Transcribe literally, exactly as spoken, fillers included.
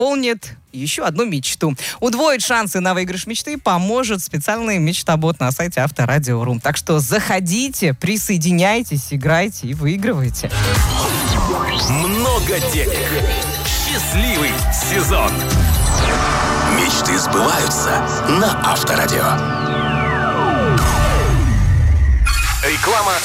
исполнит еще одну мечту. Удвоить шансы на выигрыш мечты поможет специальный мечтобот на сайте Авторадио точка ру. Так что заходите, присоединяйтесь, играйте и выигрывайте. Много денег. Счастливый сезон. Мечты сбываются на Авторадио. Реклама